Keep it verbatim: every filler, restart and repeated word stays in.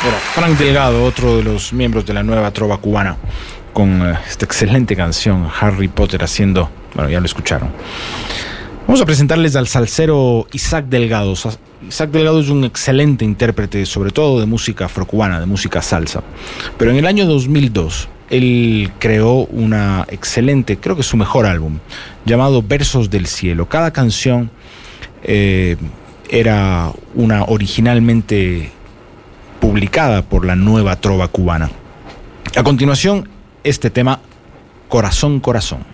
Era Frank Delgado, otro de los miembros de la nueva trova cubana, con uh, esta excelente canción, Harry Potter, haciendo, bueno, ya lo escucharon. Vamos a presentarles al salsero Isaac Delgado. Isaac Delgado es un excelente intérprete, sobre todo de música afrocubana, de música salsa. Pero en el año dos mil dos, él creó una excelente, creo que es su mejor álbum, llamado Versos del Cielo. Cada canción eh, era una originalmente publicada por la nueva trova cubana. A continuación, este tema, Corazón, Corazón.